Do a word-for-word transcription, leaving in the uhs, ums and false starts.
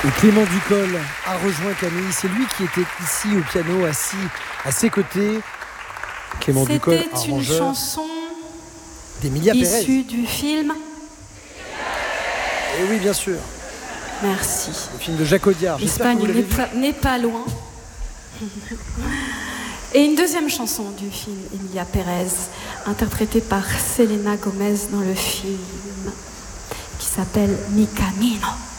Et Clément Ducol a rejoint Camille. C'est lui qui était ici au piano, assis à ses côtés. Clément Ducol, C'était une chanson d'Emilia Pérez, issue du film. Et oui, bien sûr. Merci. Le film de Jacques Audiard. L'Espagne n'est pas, n'est pas loin. Et une deuxième chanson du film Emilia Pérez, interprétée par Selena Gomez dans le film, qui s'appelle Mi Camino.